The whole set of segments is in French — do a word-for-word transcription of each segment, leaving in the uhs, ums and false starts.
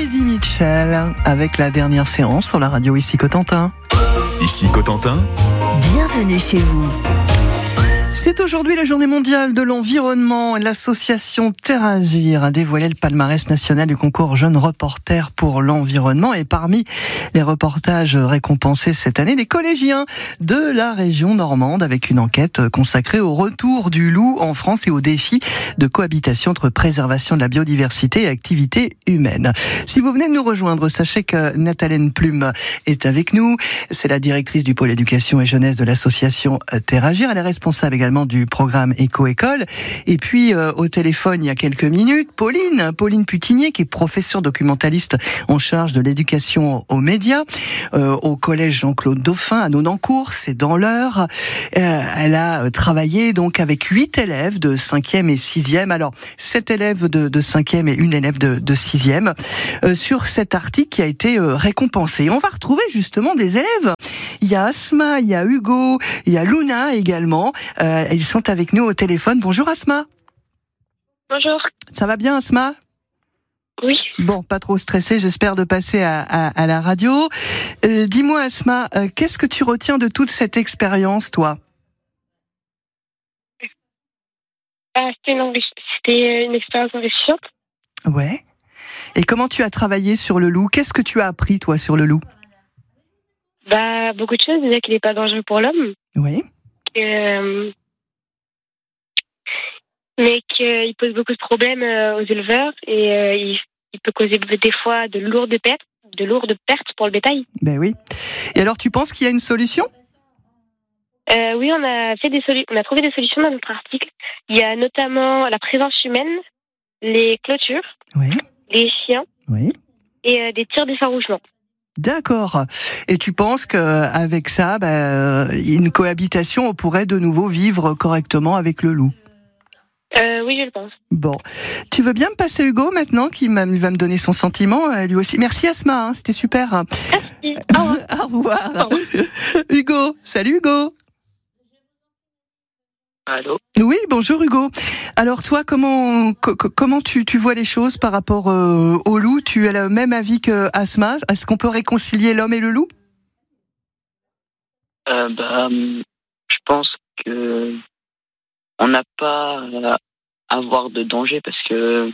Eddie Mitchell avec la dernière séance sur la radio ici Cotentin. Ici Cotentin. Bienvenue chez vous. C'est aujourd'hui la journée mondiale de l'environnement. L'association Terre Agir a dévoilé le palmarès national du concours Jeunes Reporters pour l'environnement. Et parmi les reportages récompensés cette année, les collégiens de la région normande avec une enquête consacrée au retour du loup en France et aux défis de cohabitation entre préservation de la biodiversité et activité humaine. Si vous venez de nous rejoindre, sachez que Nathalène Plume est avec nous. C'est la directrice du pôle éducation et jeunesse de l'association Terre Agir. Elle est responsable également du programme Éco-École. Et puis, euh, au téléphone, il y a quelques minutes, Pauline, Pauline Putinier, qui est professeure documentaliste en charge de l'éducation aux médias, euh, au collège Jean-Claude Dauphin, à Nonancourt, c'est dans l'Eure. Euh, elle a travaillé donc avec huit élèves de cinquième et sixième. Alors, sept élèves de, de cinquième et une élève de, de sixième, euh, sur cet article qui a été euh, récompensé. Et on va retrouver justement des élèves. Il y a Asma, il y a Hugo, il y a Luna également. Euh, ils sont avec nous au téléphone. Bonjour Asma. Bonjour. Ça va bien Asma ? Oui. Bon, pas trop stressé, j'espère de passer à, à, à la radio. Euh, dis-moi Asma, euh, qu'est-ce que tu retiens de toute cette expérience, toi ? Ah, c'était, une enrich... c'était une expérience enrichissante. Ouais. Et comment tu as travaillé sur le loup ? Qu'est-ce que tu as appris, toi, sur le loup ? Bah, beaucoup de choses. Déjà qu'il n'est pas dangereux pour l'homme. Oui. Euh... Mais qu'il pose beaucoup de problèmes aux éleveurs et euh, il, il peut causer des fois de lourdes pertes, de lourdes pertes pour le bétail. Ben oui. Et alors, tu penses qu'il y a une solution ? euh, Oui, on a fait des solu- on a trouvé des solutions dans notre article. Il y a notamment la présence humaine, les clôtures, oui. les chiens oui. et euh, des tirs d'effarouchement. D'accord. Et tu penses qu'avec ça, bah, une cohabitation, on pourrait de nouveau vivre correctement avec le loup ? euh, Oui, je le pense. Bon. Tu veux bien me passer Hugo maintenant, qui va me donner son sentiment, lui aussi. Merci Asma, hein, c'était super. Merci. Au revoir. Au revoir. Au revoir. Hugo, salut Hugo. Allô ? Oui, bonjour Hugo. Alors toi, comment co- comment tu, tu vois les choses par rapport euh, au loup ? Tu as le même avis que Asma ? Est-ce qu'on peut réconcilier l'homme et le loup ? euh, bah, Je pense que on n'a pas à avoir de danger parce que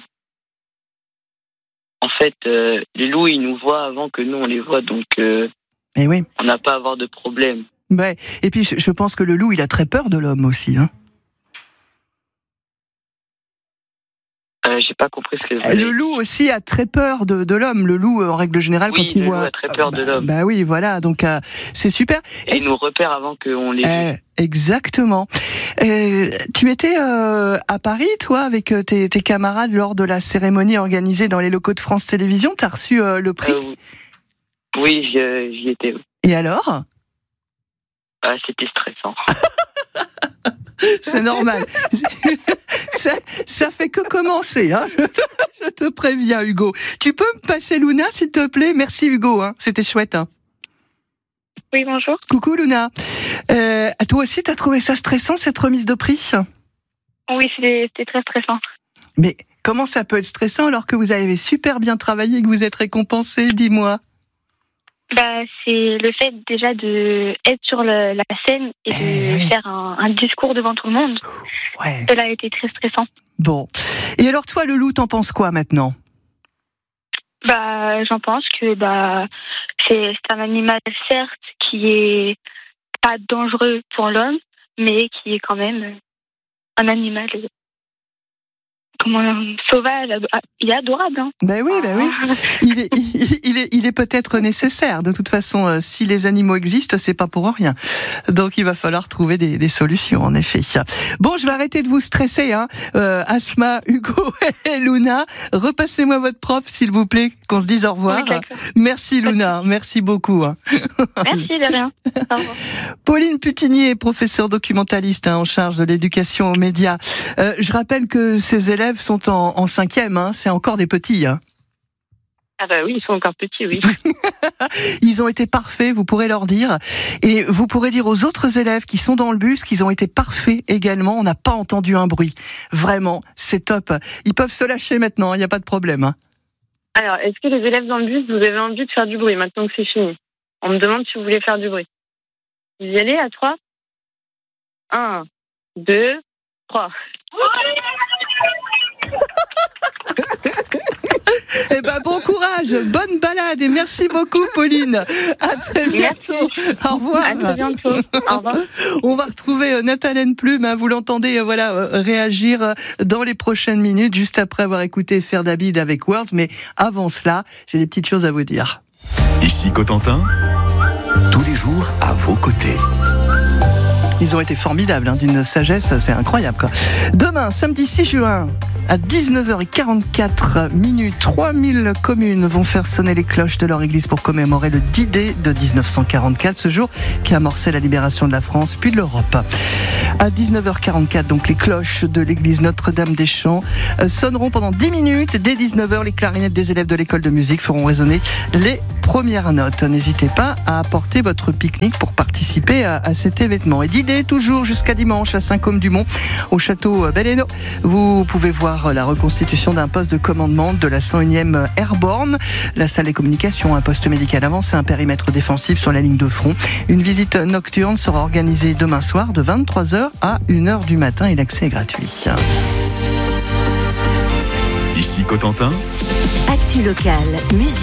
en fait, euh, les loups ils nous voient avant que nous on les voit, donc euh, Eh oui. on n'a pas à avoir de problème. Ouais. Et puis je, je pense que le loup, il a très peur de l'homme aussi, hein. Euh, j'ai pas compris ce que vous voulez. Le loup aussi a très peur de, de l'homme. Le loup, en règle générale, Oui, quand il le voit, loup a très peur bah, de l'homme. Bah oui, voilà. Donc euh, c'est super. Et il Est-ce... nous repère avant qu'on les Euh, vue. exactement. Euh, tu étais euh, à Paris, toi, avec tes, tes camarades lors de la cérémonie organisée dans les locaux de France Télévisions. T'as reçu euh, le prix. Euh, oui, j'y, j'y étais. Et alors ? Ah, c'était stressant. C'est normal. ça, ça fait que commencer, hein. Je te, je te préviens, Hugo. Tu peux me passer Luna, s'il te plaît ? Merci, Hugo. Hein. C'était chouette. Hein. Oui, bonjour. Coucou, Luna. Euh, toi aussi, t'as trouvé ça stressant, cette remise de prix ? Oui, c'était, c'était très stressant. Mais comment ça peut être stressant alors que vous avez super bien travaillé et que vous êtes récompensé ? Dis-moi. Bah, c'est le fait déjà de être sur le, la scène et de Eh oui. faire un, un discours devant tout le monde. Ouais. Cela a été très stressant. Bon. Et alors, toi, le loup, t'en penses quoi maintenant ? Bah, j'en pense que bah c'est, c'est un animal certes qui est pas dangereux pour l'homme, mais qui est quand même un animal comment sauvage, il est adorable. Hein. Ben oui, ben oui. Il est, il, il est, il est peut-être nécessaire. De toute façon, euh, si les animaux existent, c'est pas pour rien. Donc, il va falloir trouver des, des solutions, en effet. Bon, je vais arrêter de vous stresser, hein. Euh, Asma, Hugo et Luna, repassez-moi votre prof, s'il vous plaît, qu'on se dise au revoir. Oui, d'accord. Merci Luna, merci beaucoup. Hein. Merci, de rien. Au revoir. Pauline Putinier, professeure documentaliste hein, en charge de l'éducation aux médias. Euh, je rappelle que ces élèves sont en, en cinquième, hein, c'est encore des petits. Hein. Ah bah oui, ils sont encore petits, oui. Ils ont été parfaits, vous pourrez leur dire. Et vous pourrez dire aux autres élèves qui sont dans le bus qu'ils ont été parfaits également. On n'a pas entendu un bruit. Vraiment, c'est top. Ils peuvent se lâcher maintenant, il n'y a pas de problème. Hein. Alors, est-ce que les élèves dans le bus, vous avez envie de faire du bruit maintenant que c'est fini? On me demande si vous voulez faire du bruit. Vous y allez à trois? Un, deux, trois. Eh ben, bon courage, bonne balade et merci beaucoup, Pauline. À très bientôt. Merci. Au revoir. À très bientôt. Au revoir. On va retrouver euh, Nathalène Plume, hein, vous l'entendez, euh, voilà, euh, réagir euh, dans les prochaines minutes, juste après avoir écouté Faire David avec Words. Mais avant cela, j'ai des petites choses à vous dire. Ici Cotentin, tous les jours à vos côtés. Ils ont été formidables, hein, d'une sagesse, c'est incroyable, quoi. Demain, samedi six juin, à dix-neuf heures quarante-quatre minutes, trois mille communes vont faire sonner les cloches de leur église pour commémorer le D-Day de dix-neuf cent quarante-quatre, ce jour qui a amorcé la libération de la France puis de l'Europe. À dix-neuf heures quarante-quatre, donc les cloches de l'église Notre-Dame-des-Champs sonneront pendant dix minutes. Dès dix-neuf heures, les clarinettes des élèves de l'école de musique feront résonner les premières notes. N'hésitez pas à apporter votre pique-nique pour participer à, à cet événement. Et D-Day toujours jusqu'à dimanche à Saint-Côme-du-Mont, au château Belléno. Vous pouvez voir la reconstitution d'un poste de commandement de la cent unième Airborne, la salle des communications, un poste médical avancé, un périmètre défensif sur la ligne de front. Une visite nocturne sera organisée demain soir de vingt-trois heures à une heure du matin et l'accès est gratuit. Ici Cotentin, Actu locale, musique.